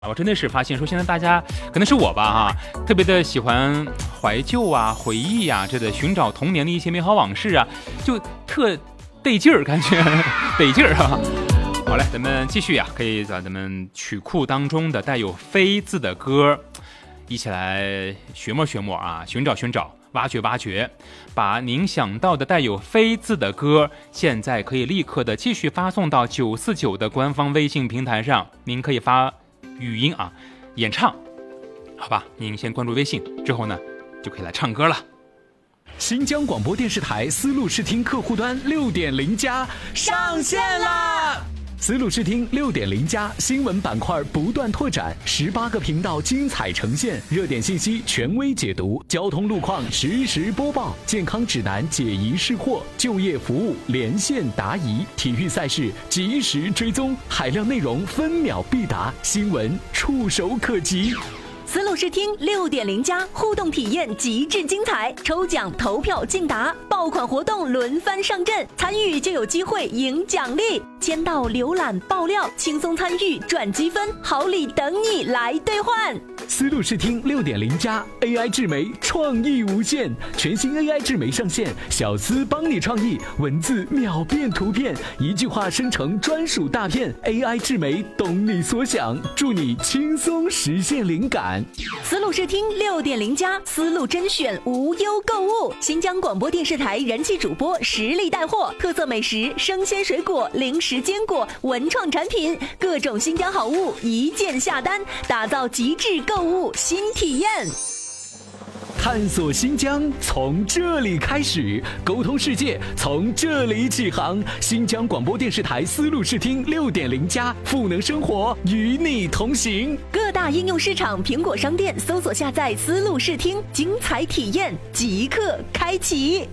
我真的是发现说，现在大家可能是我吧特别的喜欢怀旧啊、回忆啊，这的寻找童年的一些美好往事啊，就特得劲儿，感觉得劲儿哈。好嘞，咱们继续可以在咱们曲库当中的带有飞字的歌，一起来学摸学摸寻找寻找，挖掘挖掘，把您想到的带有飞字的歌，现在可以立刻的继续发送到949的官方微信平台上，您可以发语音演唱，好吧？您先关注微信，之后呢就可以来唱歌了。 新疆广播电视台思路视听客户端6.0加上线啦！思路视听6.0加新闻板块不断拓展，18个频道精彩呈现，热点信息权威解读，交通路况实时播报，健康指南解疑释惑，就业服务连线答疑，体育赛事及时追踪，海量内容分秒必达，新闻触手可及。 思路视听6.0加互动体验极致精彩，抽奖投票竞答，爆款活动轮番上阵，参与就有机会赢奖励，签到浏览爆料，轻松参与赚积分，好礼等你来兑换。 思路视听6.0加 AI 智媒创意无限，全新 AI 智媒上线，小思帮你创意，文字秒变图片，一句话生成专属大片， AI 智媒懂你所想，助你轻松实现灵感。 思路视听6.0加思路甄选无忧购物，新疆广播电视台人气主播实力带货，特色美食、生鲜水果、零食坚果、文创产品，各种新疆好物一键下单，打造极致购物新体验。 探索新疆从这里开始，沟通世界从这里起航。新疆广播电视台思路视听6.0加赋能生活，与你同行。 各大应用市场苹果商店搜索下载思路视听，精彩体验即刻开启。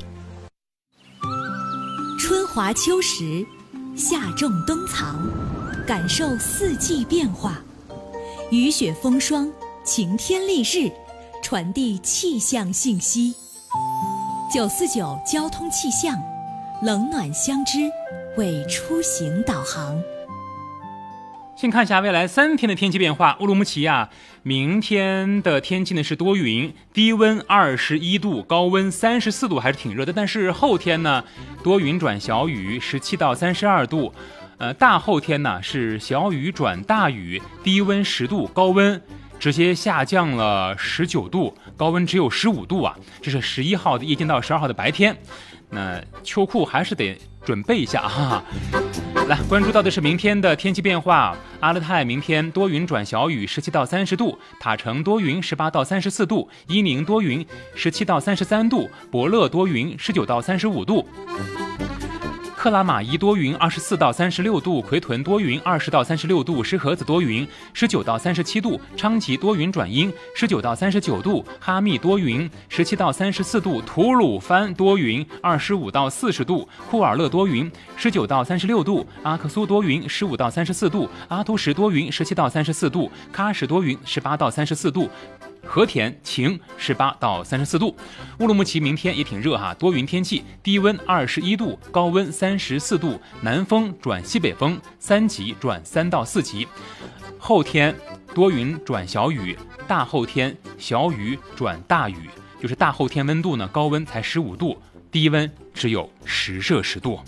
春华秋实，夏种冬藏，感受四季变化，雨雪风霜，晴天丽日，传递气象信息。949交通气象，冷暖相知，为出行导航。 先看一下未来3天的天气变化。乌鲁木齐明天的天气呢是多云，低温21度，高温34度，还是挺热的。但是后天呢，多云转小雨，17到32度。大后天呢是小雨转大雨，低温10度，高温直接下降了19度，高温只有15度这是11号的夜间到12号的白天。那秋裤还是得准备一下来，关注到的是明天的天气变化。阿勒泰明天多云转小雨，17到30度；塔城多云，18到34度；伊宁多云，17到33度；博乐多云，19到35度。克拉玛依多云，24到36度；奎屯多云，20到36度；石河子多云，19到37度；昌吉多云转阴，19到39度；哈密多云，17到34度；吐鲁番多云，25到40度；库尔勒多云，19到36度；阿克苏多云，15到34度；阿图什多云，17到34度；喀什多云，18到34度。和田晴18到34度。乌鲁木齐明天也挺热多云天气，低温21度，高温34度，南风转西北风，3级转3到4级。后天多云转小雨，大后天小雨转大雨，就是大后天温度呢，高温才15度，低温只有10摄氏度。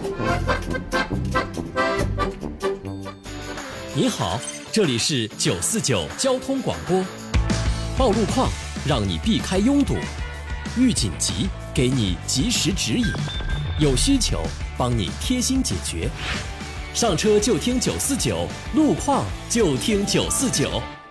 你好，这里是949交通广播。报路况，让你避开拥堵；遇紧急，给你及时指引；有需求，帮你贴心解决。上车就听949，路况就听949。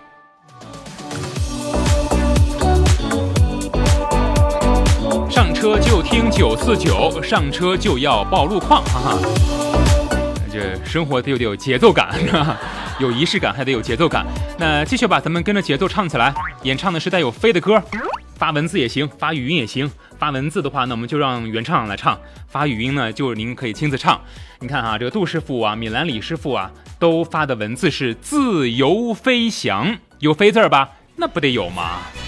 上车就听949，上车就要报路况这生活得有节奏感有仪式感，还得有节奏感。那继续吧，咱们跟着节奏唱起来。演唱的是带有飞的歌，发文字也行，发语音也行。发文字的话呢，我们就让原唱来唱；发语音呢，就您可以亲自唱。你看这个杜师傅米兰李师傅都发的文字是自由飞翔，有飞字吧？那不得有吗？